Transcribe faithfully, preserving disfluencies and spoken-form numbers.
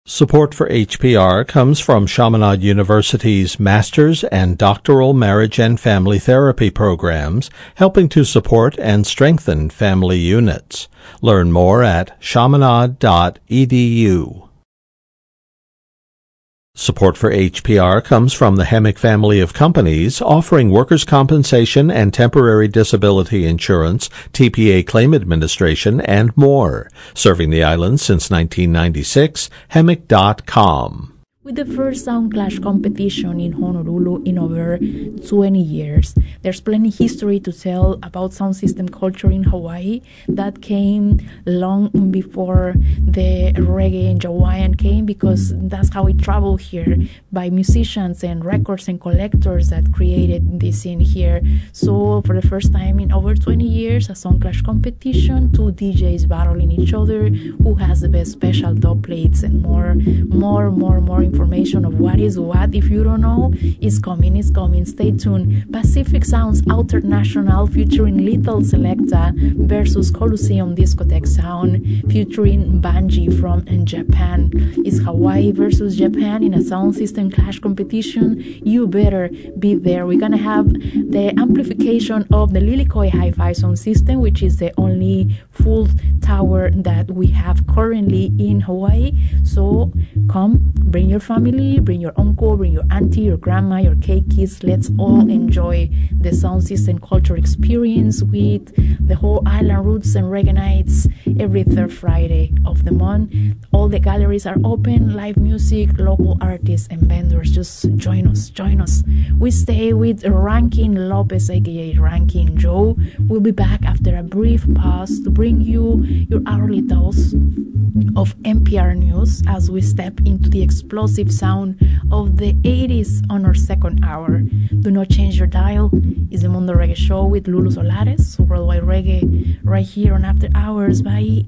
Support for H P R comes from Chaminade University's Master's and Doctoral Marriage and Family Therapy programs, helping to support and strengthen family units. Learn more at chaminade dot e d u. Support for H P R comes from the Hemic family of companies offering workers' compensation and temporary disability insurance, T P A claim administration, and more. Serving the island since nineteen ninety-six, hemic dot com. With the first Sound Clash competition in Honolulu in over twenty years, there's plenty history to tell about sound system culture in Hawaii that came long before the reggae and Hawaiian came, because that's how it traveled here, by musicians and records and collectors that created this scene here. So for the first time in over twenty years, a Sound Clash competition, two D Js battling each other, who has the best special dub plates and more, more, more, more information of what is what. If you don't know, it's coming, it's coming. Stay tuned. Pacific Sounds Outer National featuring Lethal Selecta versus Colosseum Discotheque Sound featuring Banji from Japan. It's Hawaii versus Japan in a sound system clash competition. You better be there. We're gonna have the amplification of the Lilikoi Hi-Fi sound system, which is the only full tower that we have currently in Hawaii. So come, bring your family, bring your uncle, bring your auntie, your grandma, your K-kids. Let's all enjoy the sound system culture experience with the whole Island Roots and Reggae Nights every third Friday of the month. All the galleries are open, live music, local artists and vendors. Just join us, join us. We stay with Ranking Lopez, aka Ranking Joe. We'll be back after a brief pause to bring you your hourly dose of N P R news as we step into the explosive sound of the eighties on our second hour. Do not change your dial. It's the Mundo Reggae Show with Lulu Solares, Worldwide Reggae, right here on After Hours by